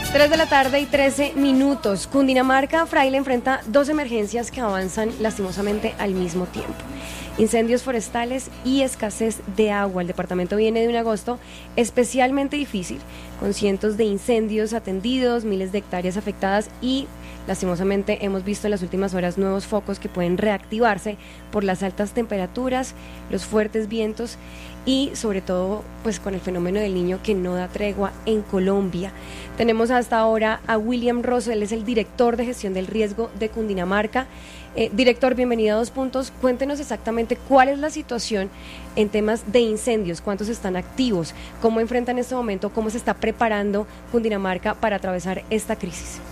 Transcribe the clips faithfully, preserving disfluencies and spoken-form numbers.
tres de la tarde y trece minutos. Cundinamarca, Fraile, enfrenta dos emergencias que avanzan lastimosamente al mismo tiempo. Incendios forestales y escasez de agua. El departamento viene de un agosto especialmente difícil, con cientos de incendios atendidos, miles de hectáreas afectadas y, lastimosamente, hemos visto en las últimas horas nuevos focos que pueden reactivarse por las altas temperaturas, los fuertes vientos y, sobre todo, pues con el fenómeno del Niño que no da tregua en Colombia. Tenemos hasta ahora a William Rosso, él es el director de gestión del riesgo de Cundinamarca. Eh, director, bienvenido a Dos Puntos. Cuéntenos exactamente cuál es la situación en temas de incendios, cuántos están activos, cómo enfrentan en este momento, cómo se está preparando Cundinamarca para atravesar esta crisis.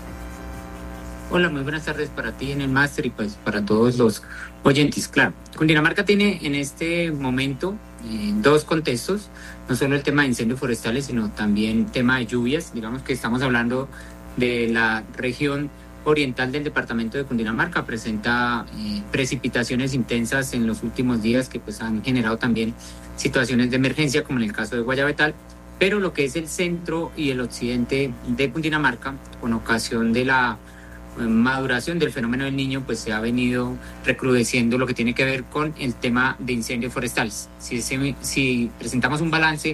Hola, muy buenas tardes para ti en el máster y pues para todos los oyentes. Claro, Cundinamarca tiene en este momento eh, dos contextos, no solo el tema de incendios forestales, sino también tema de lluvias. Digamos que estamos hablando de la región oriental del departamento de Cundinamarca, presenta eh, precipitaciones intensas en los últimos días que pues han generado también situaciones de emergencia, como en el caso de Guayabetal, pero lo que es el centro y el occidente de Cundinamarca, con ocasión de la eh, maduración del fenómeno del Niño, pues se ha venido recrudeciendo lo que tiene que ver con el tema de incendios forestales. Si, se, si presentamos un balance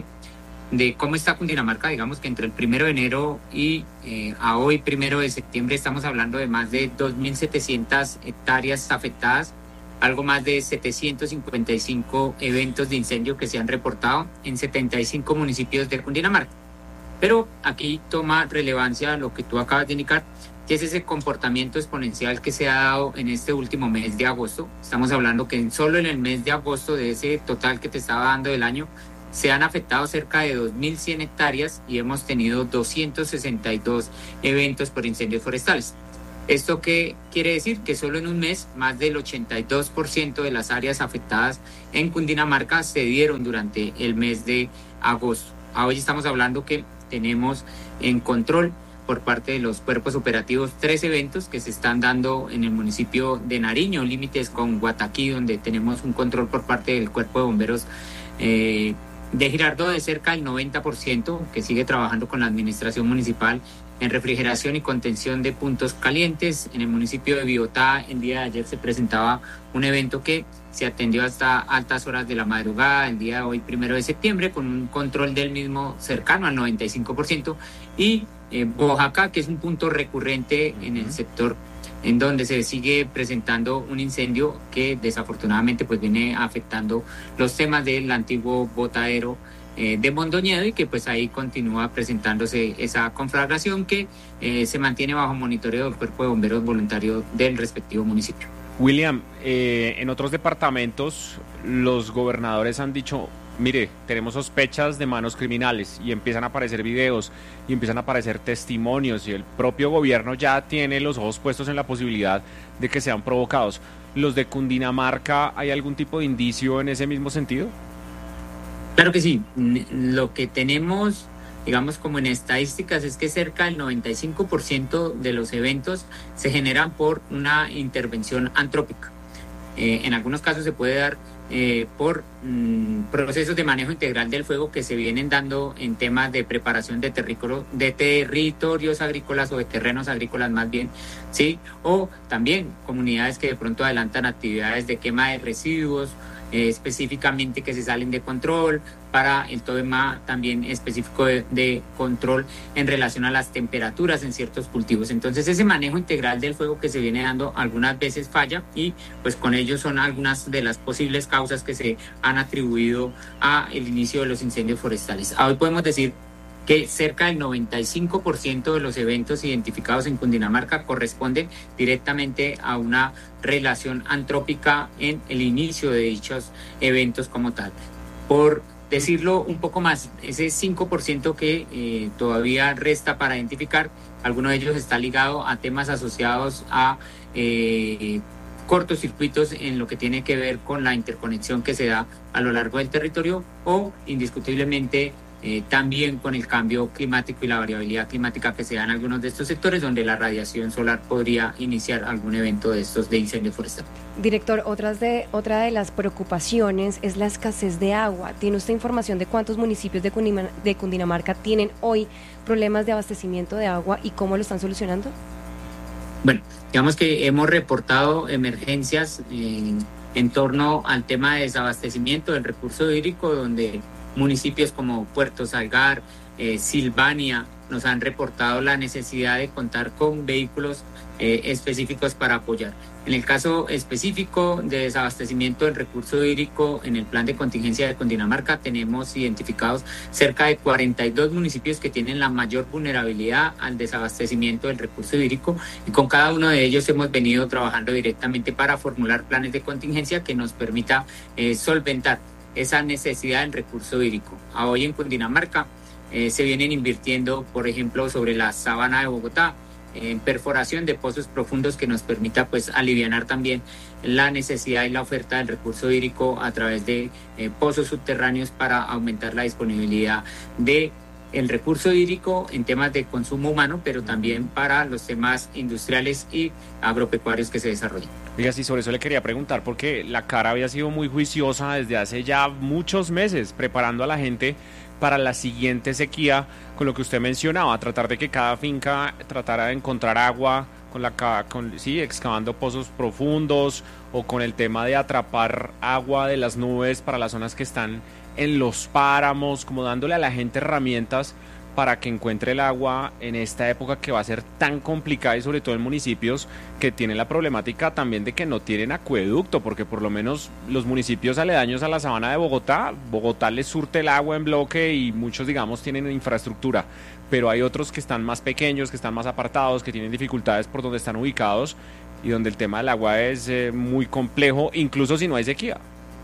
de cómo está Cundinamarca, digamos que entre el primero de enero y eh, a hoy, primero de septiembre, estamos hablando de más de dos mil setecientas hectáreas afectadas, algo más de setecientos cincuenta y cinco eventos de incendio que se han reportado en setenta y cinco municipios de Cundinamarca. Pero aquí toma relevancia lo que tú acabas de indicar, que es ese comportamiento exponencial que se ha dado en este último mes de agosto. Estamos hablando que solo en el mes de agosto, de ese total que te estaba dando del año, se han afectado cerca de dos mil cien hectáreas y hemos tenido doscientos sesenta y dos eventos por incendios forestales. ¿Esto qué quiere decir? Que solo en un mes más del ochenta y dos por ciento de las áreas afectadas en Cundinamarca se dieron durante el mes de agosto. Hoy estamos hablando que tenemos en control por parte de los cuerpos operativos tres eventos que se están dando en el municipio de Nariño, límites con Guataquí, donde tenemos un control por parte del Cuerpo de Bomberos eh, de Girardot de cerca del noventa por ciento, que sigue trabajando con la administración municipal en refrigeración y contención de puntos calientes. En el municipio de Biotá, el día de ayer se presentaba un evento que se atendió hasta altas horas de la madrugada, el día de hoy, primero de septiembre, con un control del mismo cercano al noventa y cinco por ciento. Y eh, Oaxaca, que es un punto recurrente en el sector, en donde se sigue presentando un incendio que desafortunadamente pues viene afectando los temas del antiguo botadero eh, de Mondoñedo, y que pues ahí continúa presentándose esa conflagración que eh, se mantiene bajo monitoreo del Cuerpo de Bomberos Voluntarios del respectivo municipio. William, eh, en otros departamentos los gobernadores han dicho: mire, tenemos sospechas de manos criminales, y empiezan a aparecer videos y empiezan a aparecer testimonios, y el propio gobierno ya tiene los ojos puestos en la posibilidad de que sean provocados. ¿Los de Cundinamarca hay algún tipo de indicio en ese mismo sentido? Claro que sí. Lo que tenemos, digamos, como en estadísticas, es que cerca del noventa y cinco por ciento de los eventos se generan por una intervención antrópica. Eh, en algunos casos se puede dar Eh, por mm, procesos de manejo integral del fuego que se vienen dando en temas de preparación de, terrícola, de territorios agrícolas o de terrenos agrícolas más bien, ¿sí? O también comunidades que de pronto adelantan actividades de quema de residuos, eh, específicamente que se salen de control, para el tema también específico de, de control en relación a las temperaturas en ciertos cultivos. Entonces ese manejo integral del fuego que se viene dando algunas veces falla, y pues con ello son algunas de las posibles causas que se han atribuido a el inicio de los incendios forestales. Hoy podemos decir que cerca del noventa y cinco por ciento de los eventos identificados en Cundinamarca corresponden directamente a una relación antrópica en el inicio de dichos eventos como tal. Por decirlo un poco más, ese cinco por ciento que eh, todavía resta para identificar, alguno de ellos está ligado a temas asociados a eh, cortocircuitos en lo que tiene que ver con la interconexión que se da a lo largo del territorio, o indiscutiblemente eh, también con el cambio climático y la variabilidad climática que se da en algunos de estos sectores donde la radiación solar podría iniciar algún evento de estos de incendio forestal. Director, otras de, otra de las preocupaciones es la escasez de agua. ¿Tiene usted información de cuántos municipios de, Cundina, de Cundinamarca tienen hoy problemas de abastecimiento de agua y cómo lo están solucionando? Bueno, digamos que hemos reportado emergencias en, en torno al tema de desabastecimiento del recurso hídrico, donde municipios como Puerto Salgar, eh, Silvania, nos han reportado la necesidad de contar con vehículos eh, específicos para apoyar. En el caso específico de desabastecimiento del recurso hídrico, en el plan de contingencia de Cundinamarca tenemos identificados cerca de cuarenta y dos municipios que tienen la mayor vulnerabilidad al desabastecimiento del recurso hídrico, y con cada uno de ellos hemos venido trabajando directamente para formular planes de contingencia que nos permita eh, solventar esa necesidad del recurso hídrico. A hoy en Cundinamarca eh, se vienen invirtiendo, por ejemplo, sobre la sabana de Bogotá, en perforación de pozos profundos que nos permita pues alivianar también la necesidad y la oferta del recurso hídrico a través de eh, pozos subterráneos para aumentar la disponibilidad de el recurso hídrico en temas de consumo humano, pero también para los temas industriales y agropecuarios que se desarrollan. Oiga, sí, sobre eso le quería preguntar, porque la CAR había sido muy juiciosa desde hace ya muchos meses, preparando a la gente para la siguiente sequía, con lo que usted mencionaba, tratar de que cada finca tratara de encontrar agua, con la con, sí, excavando pozos profundos, o con el tema de atrapar agua de las nubes para las zonas que están en los páramos, como dándole a la gente herramientas para que encuentre el agua en esta época que va a ser tan complicada, y sobre todo en municipios que tienen la problemática también de que no tienen acueducto, porque por lo menos los municipios aledaños a la sabana de Bogotá, Bogotá les surte el agua en bloque y muchos, digamos, tienen infraestructura, pero hay otros que están más pequeños, que están más apartados, que tienen dificultades por donde están ubicados y donde el tema del agua es eh, muy complejo, incluso si no hay sequía.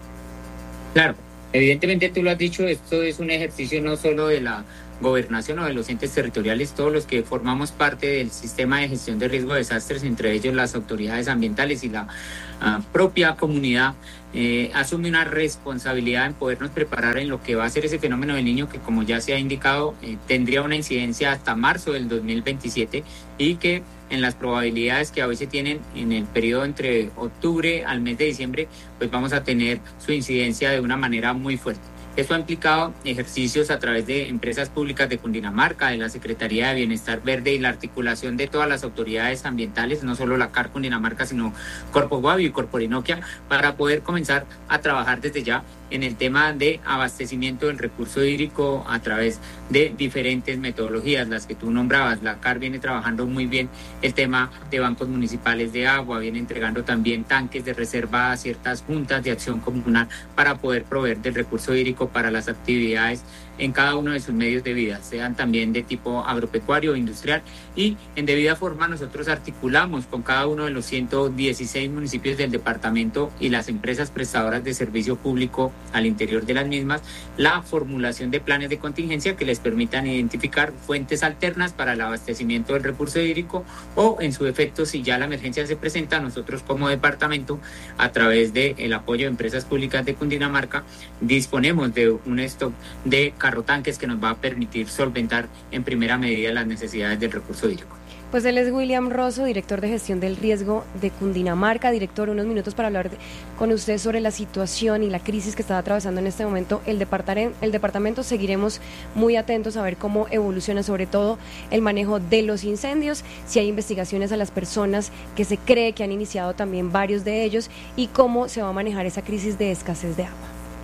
Claro, evidentemente tú lo has dicho, esto es un ejercicio no solo de la gobernación o de los entes territoriales, todos los que formamos parte del sistema de gestión de riesgo de desastres, entre ellos las autoridades ambientales y la uh, propia comunidad, eh, asume una responsabilidad en podernos preparar en lo que va a ser ese fenómeno del Niño, que como ya se ha indicado, eh, tendría una incidencia hasta marzo del dos mil veintisiete, y que en las probabilidades que hoy se tienen en el periodo entre octubre al mes de diciembre, pues vamos a tener su incidencia de una manera muy fuerte. Esto ha implicado ejercicios a través de empresas públicas de Cundinamarca, de la Secretaría de Bienestar Verde y la articulación de todas las autoridades ambientales, no solo la CAR Cundinamarca, sino Corpo Guavio y Corporinoquia, para poder comenzar a trabajar desde ya en el tema de abastecimiento del recurso hídrico a través de diferentes metodologías, las que tú nombrabas. La CAR viene trabajando muy bien el tema de bancos municipales de agua, viene entregando también tanques de reserva a ciertas juntas de acción comunal para poder proveer del recurso hídrico para las actividades en cada uno de sus medios de vida, sean también de tipo agropecuario o industrial, y en debida forma nosotros articulamos con cada uno de los ciento dieciséis municipios del departamento y las empresas prestadoras de servicio público al interior de las mismas la formulación de planes de contingencia que les permitan identificar fuentes alternas para el abastecimiento del recurso hídrico, o en su efecto, si ya la emergencia se presenta, nosotros como departamento, a través del apoyo de empresas públicas de Cundinamarca, disponemos de un stock de carrotanques que nos va a permitir solventar en primera medida las necesidades del recurso hídrico. Pues él es William Rosso, director de gestión del riesgo de Cundinamarca. Director, unos minutos para hablar de, con usted sobre la situación y la crisis que está atravesando en este momento el departamento. El departamento seguiremos muy atentos a ver cómo evoluciona, sobre todo el manejo de los incendios, si hay investigaciones a las personas que se cree que han iniciado también varios de ellos, y cómo se va a manejar esa crisis de escasez de agua.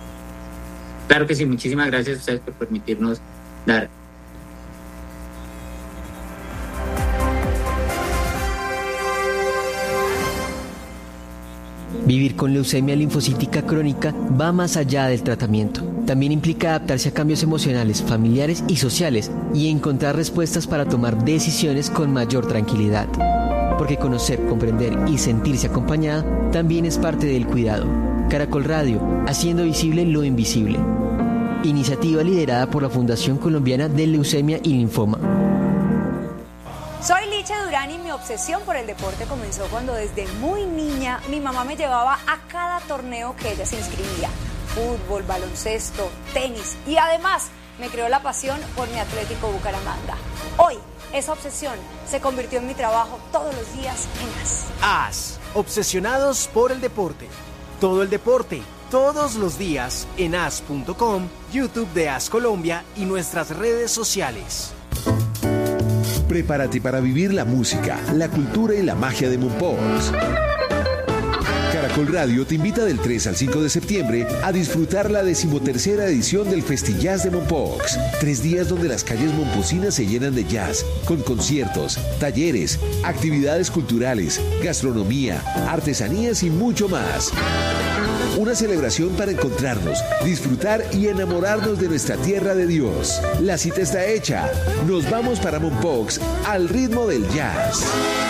Claro que sí, muchísimas gracias a ustedes por permitirnos dar. Vivir con leucemia linfocítica crónica va más allá del tratamiento. También implica adaptarse a cambios emocionales, familiares y sociales, y encontrar respuestas para tomar decisiones con mayor tranquilidad. Porque conocer, comprender y sentirse acompañada también es parte del cuidado. Caracol Radio, haciendo visible lo invisible. Iniciativa liderada por la Fundación Colombiana de Leucemia y Linfoma. Soy Licha Durán y mi obsesión por el deporte comenzó cuando desde muy niña mi mamá me llevaba a cada torneo que ella se inscribía. Fútbol, baloncesto, tenis, y además me creó la pasión por mi Atlético Bucaramanga. Hoy, esa obsesión se convirtió en mi trabajo todos los días en A S. A S, obsesionados por el deporte. Todo el deporte, todos los días en A S punto com, YouTube de A S Colombia y nuestras redes sociales. Prepárate para vivir la música, la cultura y la magia de Mompox. Caracol Radio te invita del tres al cinco de septiembre a disfrutar la decimotercera edición del Festillas de Mompox. Tres días donde las calles momposinas se llenan de jazz, con conciertos, talleres, actividades culturales, gastronomía, artesanías y mucho más. Una celebración para encontrarnos, disfrutar y enamorarnos de nuestra tierra de Dios. La cita está hecha. Nos vamos para Mompox al ritmo del jazz.